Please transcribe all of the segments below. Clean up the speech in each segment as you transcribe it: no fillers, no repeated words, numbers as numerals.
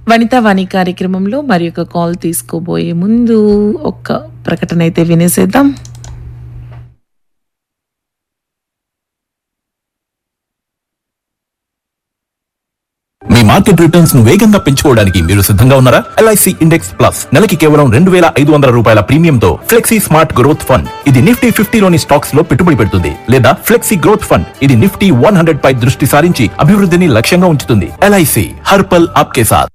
వనితా వాణి కార్యక్రమంలో మరి ఒక కాల్ తీసుకోబోయే ముందు ఒక ప్రకటన అయితే వినేసేద్దాం. మీ మార్కెట్ రిటర్న్స్ ను వేగంగా పెంచుకోవడానికి మీరు సిద్ధంగా ఉన్నారా? LIC ఇండెక్స్ ప్లస్ నెలకి కేవలం 2,500 రూపాయల ప్రీమియంతో ఫ్లెక్సీ స్మార్ట్ గ్రోత్ ఫండ్. ఇది నిఫ్టీ 50లోని స్టాక్స్ లో పెట్టుబడి పెడుతుంది. లేదా ఫ్లెక్సీ గ్రోత్ ఫండ్, ఇది నిఫ్టీ 100 పై దృష్టి సారించి అభివృద్ధిని లక్ష్యంగా ఉంచుతుంది. LIC హర్ పల్ ఆప్కే సాథ్.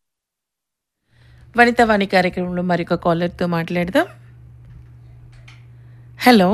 వనితా వాణి కార్యక్రమంలో మరొక కాలర్ తో మాట్లాడదాం. Hello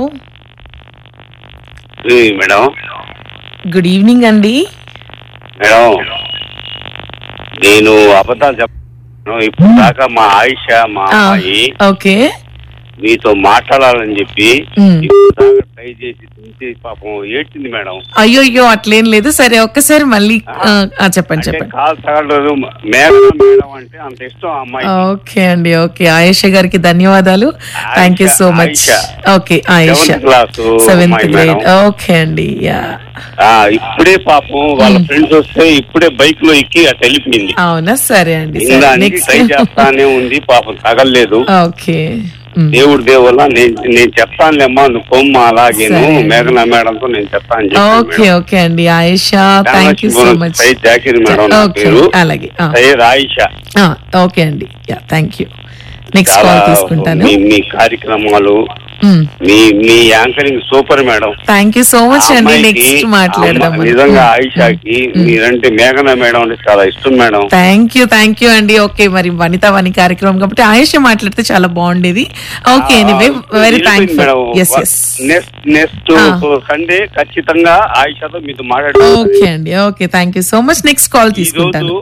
madam. గుడ్ ఈవినింగ్ అండి. మేడం, నేను అబద్ధాలు చెప్పను. ఇప్పుడు దాకా మా ఆయిష మా అమ్మాయి ఓకే మీతో మాట్లాడాలని చెప్పి ఇప్పుడు దాకా ట్రై చేసి పాపం ఏడ్చింది మేడం. అయ్యో అట్లేం లేదు. సరే ఒక్కసారి మళ్ళీ చెప్పండి. కాల్ తగలదు. మేడం అంటే అంత ఇష్టం అమ్మాయి. ఓకే అండి. ఓకే, ఆయేష గారికి ధన్యవాదాలు. Thank you so much. Okay, Ayesha 7th grade. Okay అండి. ఇప్పుడే పాపం వాళ్ళ ఫ్రెండ్స్ వస్తే ఇప్పుడే బైక్ లో ఎక్కి అటు వెళ్ళిపోయింది. అవునా? సరే అండి. ట్రై చేస్తానే ఉంది, పాపం తగలలేదు. ఓకే, దేవుడి దేవుళ్ళ నేను చెప్తానులేమ్మా, నువ్వు పొమ్మ అలాగే మేఘనా మేడంతో నేను చెప్తాను. ఓకే ఓకే అండి. Ayesha thank you so much. Zakir madam నా పేరు. అలాగే ఆయిష. ఓకే అండి. Thank you. నెక్స్ట్ కాల్ తీసుకుంటాను. మీ కార్యక్రమాలు, మీ anchoring super madam. Thank you so much అండి. నెక్స్ట్ మాట్లాడదాం. నిజంగా ఆయిషాకి మీరంటే మేఘనా మేడం అంటే చాలా ఇష్టం మేడం. థ్యాంక్ యూ అండి. ఓకే, మరి వనితా వాణి కార్యక్రమం కాబట్టి ఆయేష మాట్లాడితే చాలా బాగుండేది. Okay, anyway very thankful. Next Sunday ఖచ్చితంగా ఆయిషాతో మీతో మాట్లాడతాను. ఓకే అండి. Okay, thank you so much. Next call తీసుకుంటాను.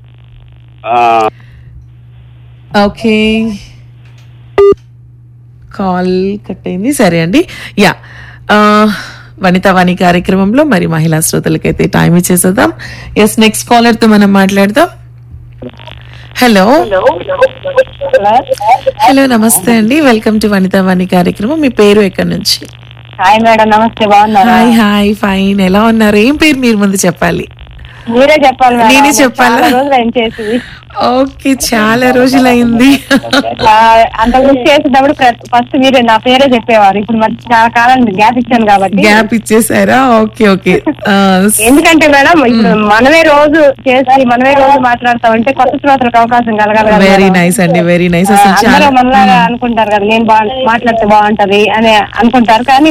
ఓకే, కాల్ కట్ అయింది. సరే అండి. వనితా వాణి కార్యక్రమంలో మరి మహిళా శ్రోతలకైతే టైం ఇచ్చేసేద్దాం. నెక్స్ట్ కాలర్ తో మనం మాట్లాడదాం. హలో నమస్తే అండి. వెల్కమ్ టు వనితా వాణి కార్యక్రమం. మీ పేరు ఎక్కడి నుంచి? హాయ్ మేడం, నమస్తే. బాగున్నారా? Hi fine. ఎలా ఉన్నారు? ఏం పేరు మీరు ముందు చెప్పాలి? మీరే చెప్పాలి. నేనే చెప్పాలా? ఓకే, చాలా రోజులైంది. అంత గురించి చేసేటప్పుడు ఫస్ట్ మీరే నా పేరే చెప్పేవారు. ఇప్పుడు మరి చాలా కాలం గ్యాప్ ఇచ్చాను కాబట్టి. గ్యాప్ ఇచ్చేసారా? ఓకే. ఎందుకంటే మేడం, ఇప్పుడు మనమే రోజు చేసి మనమే రోజు మాట్లాడతామంటే కొత్త శ్రోతలకు అవకాశం కలగాలి. వెరీ నైస్ అండి, వెరీ నైస్. అందరూ మనలాగా అనుకుంటారు కదా, నేను మాట్లాడితే బాగుంటది అని అనుకుంటారు. కానీ